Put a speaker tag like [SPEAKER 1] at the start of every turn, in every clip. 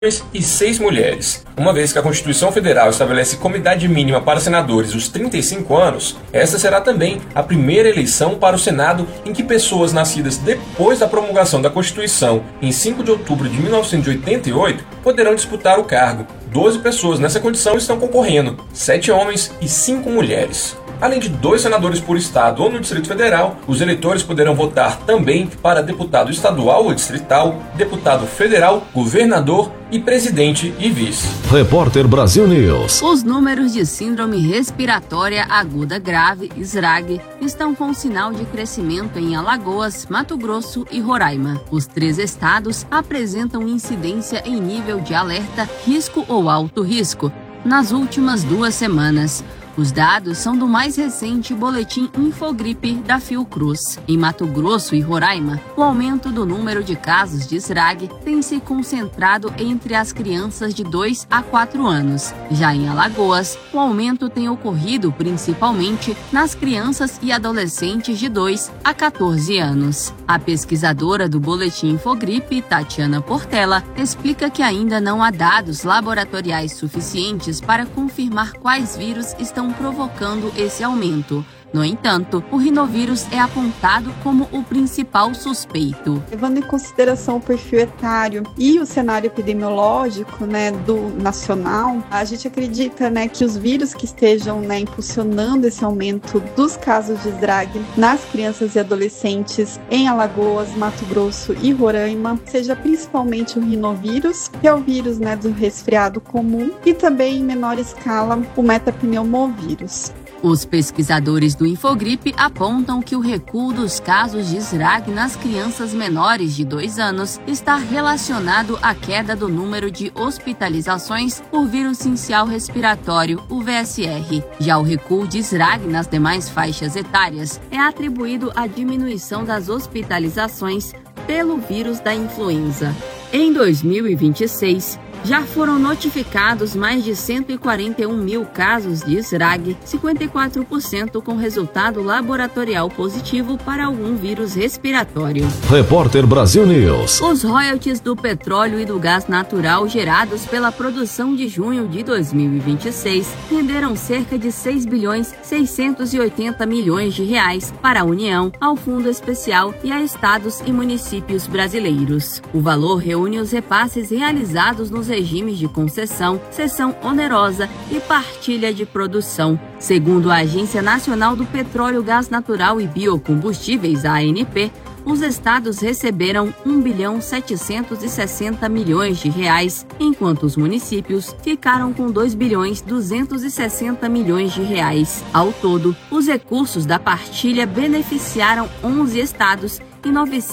[SPEAKER 1] e 6 mulheres. Uma vez que a Constituição Federal estabelece como idade mínima para senadores os 35 anos, esta será também a primeira eleição para o Senado em que pessoas nascidas depois da promulgação da Constituição, em 5 de outubro de 1988, poderão disputar o cargo. 12 pessoas nessa condição estão concorrendo, 7 homens e 5 mulheres. Além de 2 senadores por estado ou no Distrito Federal, os eleitores poderão votar também para deputado estadual ou distrital, deputado federal, governador e presidente e vice.
[SPEAKER 2] Repórter Brasil News.
[SPEAKER 3] Os números de síndrome respiratória aguda grave, SRAG, estão com sinal de crescimento em Alagoas, Mato Grosso e Roraima. Os 3 estados apresentam incidência em nível de alerta, risco ou alto risco nas últimas 2 semanas. Os dados são do mais recente boletim Infogripe da Fiocruz. Em Mato Grosso e Roraima, o aumento do número de casos de SRAG tem se concentrado entre as crianças de 2 a 4 anos. Já em Alagoas, o aumento tem ocorrido principalmente nas crianças e adolescentes de 2 a 14 anos. A pesquisadora do boletim Infogripe, Tatiana Portela, explica que ainda não há dados laboratoriais suficientes para confirmar quais vírus estão provocando esse aumento. No entanto, o rinovírus é apontado como o principal suspeito.
[SPEAKER 4] Levando em consideração o perfil etário e o cenário epidemiológico, do nacional, a gente acredita, que os vírus que estejam, impulsionando esse aumento dos casos de SRAG nas crianças e adolescentes em Alagoas, Mato Grosso e Roraima, seja principalmente o rinovírus, que é o vírus, do resfriado comum, e também em menor escala o metapneumovírus.
[SPEAKER 3] Os pesquisadores do Infogripe apontam que o recuo dos casos de SRAG nas crianças menores de 2 anos está relacionado à queda do número de hospitalizações por vírus sincial respiratório, o VSR. Já o recuo de SRAG nas demais faixas etárias é atribuído à diminuição das hospitalizações pelo vírus da influenza. Em 2026, já foram notificados mais de 141 mil casos de SRAG, 54% com resultado laboratorial positivo para algum vírus respiratório.
[SPEAKER 2] Repórter Brasil News.
[SPEAKER 3] Os royalties do petróleo e do gás natural gerados pela produção de junho de 2026 renderam cerca de 6 bilhões 680 milhões de reais para a União, ao Fundo Especial e a estados e municípios brasileiros. O valor reúne os repasses realizados nos regimes de concessão, cessão onerosa e partilha de produção. Segundo a Agência Nacional do Petróleo, Gás Natural e Biocombustíveis, a ANP, os estados receberam 1 bilhão 760 milhões de reais, enquanto os municípios ficaram com 2 bilhões 260 milhões de reais. Ao todo, os recursos da partilha beneficiaram 11 estados e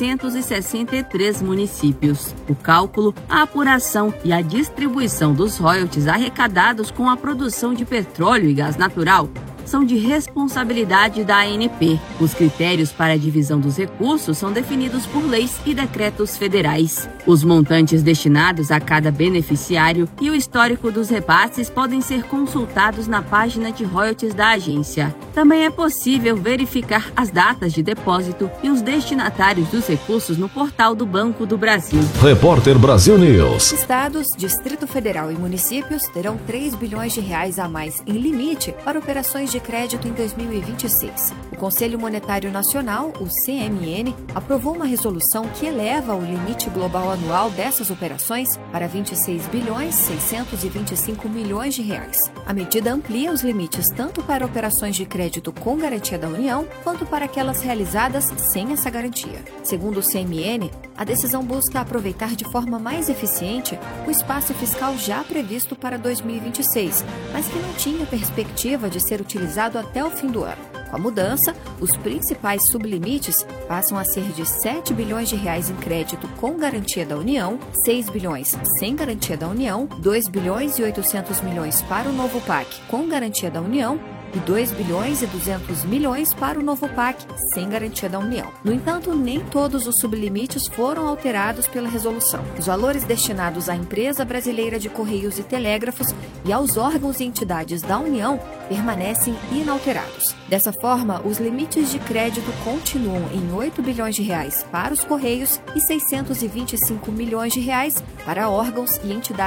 [SPEAKER 3] 963 municípios. O cálculo, a apuração e a distribuição dos royalties arrecadados com a produção de petróleo e gás natural são de responsabilidade da ANP. Os critérios para a divisão dos recursos são definidos por leis e decretos federais. Os montantes destinados a cada beneficiário e o histórico dos repasses podem ser consultados na página de royalties da agência. Também é possível verificar as datas de depósito e os destinatários dos recursos no portal do Banco do Brasil.
[SPEAKER 2] Repórter Brasil News.
[SPEAKER 5] Estados, Distrito Federal e municípios terão 3 bilhões de reais a mais em limite para operações de crédito em 2026. O Conselho Monetário Nacional, o CMN, aprovou uma resolução que eleva o limite global anual dessas operações para 26 bilhões 625 milhões de reais. A medida amplia os limites tanto para operações de crédito com garantia da União, quanto para aquelas realizadas sem essa garantia. Segundo o CMN, a decisão busca aproveitar de forma mais eficiente o espaço fiscal já previsto para 2026, mas que não tinha perspectiva de ser utilizado até o fim do ano. Com a mudança, os principais sublimites passam a ser de 7 bilhões de reais em crédito com garantia da União, 6 bilhões sem garantia da União, 2 bilhões e 800 milhões para o novo PAC com garantia da União e 2 bilhões e 200 milhões para o novo PAC, sem garantia da União. No entanto, nem todos os sublimites foram alterados pela resolução. Os valores destinados à Empresa Brasileira de Correios e Telégrafos e aos órgãos e entidades da União permanecem inalterados. Dessa forma, os limites de crédito continuam em 8 bilhões de reais para os Correios e 625 milhões de reais para órgãos e entidades